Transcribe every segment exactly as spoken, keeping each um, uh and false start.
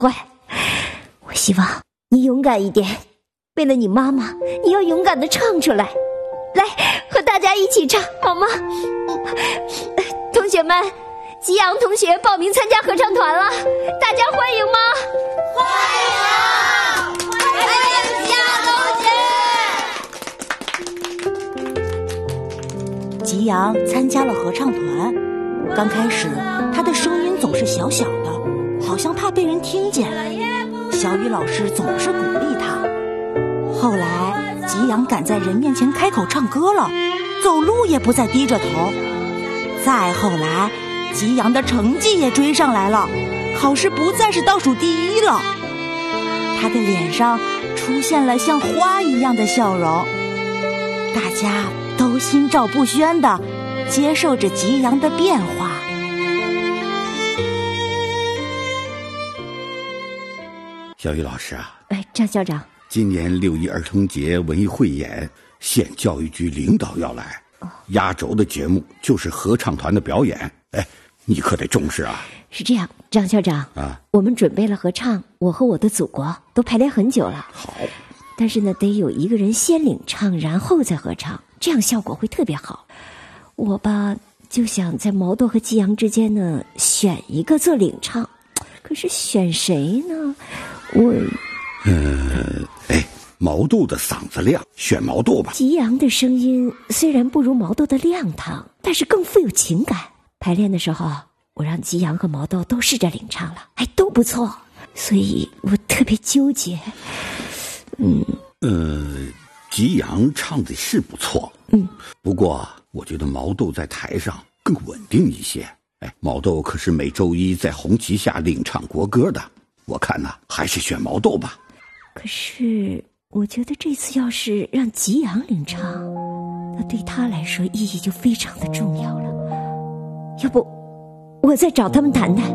乖，我希望你勇敢一点，为了你妈妈，你要勇敢地唱出来。来，和大家一起唱好吗？同学们，吉阳同学报名参加合唱团了，大家欢迎吗？ 欢迎！欢迎吉阳同学！ 吉阳参加了合唱团，刚开始他的声音总是小小的，好像怕被人听见。小雨老师总是鼓励他。后来吉阳敢在人面前开口唱歌了，走路也不再低着头。再后来，吉阳的成绩也追上来了，考试不再是倒数第一了。他的脸上出现了像花一样的笑容，大家都心照不宣地接受着吉阳的变化。 小雨老师啊， 哎，张校长， 今年六一儿童节文艺汇演，县教育局领导要来，压轴的节目就是合唱团的表演。哎，你可得重视啊！ 是这样，张校长啊， 我们准备了合唱《我和我的祖国》，都排练很久了。 好， 但是呢，得有一个人先领唱，然后再合唱，这样效果会特别好。我吧，就想在毛豆和吉阳之间呢，选一个做领唱，可是选谁呢？我， 呃，哎，毛豆的嗓子亮，选毛豆吧。 吉阳的声音虽然不如毛豆的亮堂，但是更富有情感。排练的时候，我让吉阳和毛豆都试着领唱了，还都不错，所以我特别纠结。嗯， 呃，吉阳唱的是不错， 嗯， 不过我觉得毛豆在台上更稳定一些。哎，毛豆可是每周一在红旗下领唱国歌的，我看呢，还是选毛豆吧。 可是我觉得这次要是让吉阳领唱，那对他来说意义就非常的重要了。要不我再找他们谈谈。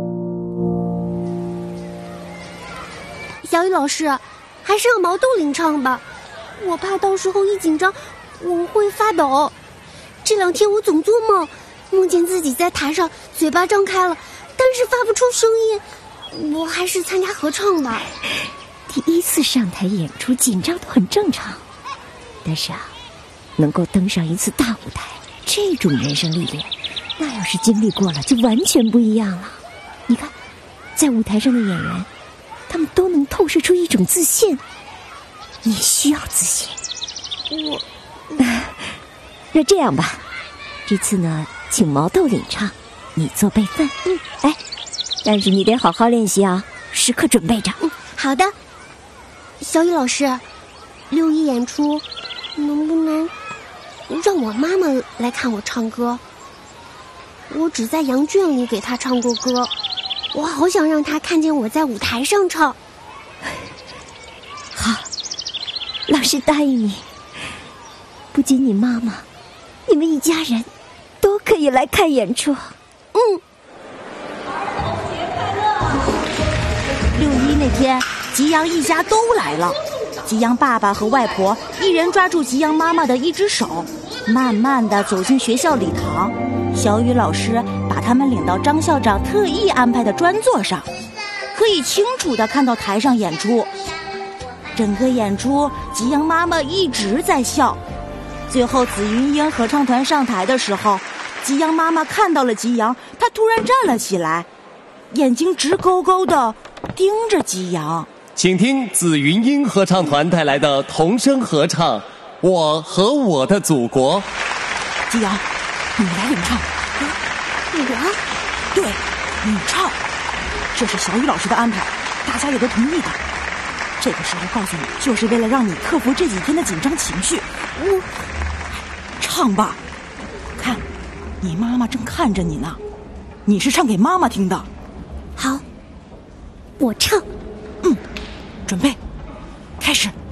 小雨老师，还是让毛豆领唱吧，我怕到时候一紧张我会发抖。这两天我总做梦，梦见自己在台上嘴巴张开了，但是发不出声音。我还是参加合唱吧。 第一次上台演出，紧张都很正常，但是啊，能够登上一次大舞台，这种人生历练，那要是经历过了，就完全不一样了。你看，在舞台上的演员，他们都能透射出一种自信。你需要自信。 我， 那这样吧，这次呢，请毛豆领唱，你做备份。嗯，哎，但是你得好好练习啊，时刻准备着。 嗯，好的。小雨老师，六一演出能不能让我妈妈来看我唱歌？我只在羊圈里给她唱过歌，我好想让她看见我在舞台上唱。 好，老师答应你，不仅你妈妈，你们一家人都可以来看演出。 嗯。 六一那天，吉阳一家都来了。吉阳爸爸和外婆一人抓住吉阳妈妈的一只手，慢慢地走进学校礼堂。小雨老师把他们领到张校长特意安排的专座上，可以清楚地看到台上演出。整个演出，吉阳妈妈一直在笑。最后紫云英合唱团上台的时候，吉阳妈妈看到了吉阳，她突然站了起来，眼睛直勾勾地盯着吉阳。 请听紫云英合唱团带来的童声合唱《我和我的祖国》。 吉阳，你来领唱。 我？ 对，你唱。这是小雨老师的安排，大家也都同意的。这个时候告诉你，就是为了让你克服这几天的紧张情绪。我唱吧，看，你妈妈正看着你呢，你是唱给妈妈听的。 好，我唱。 嗯，准备，开始。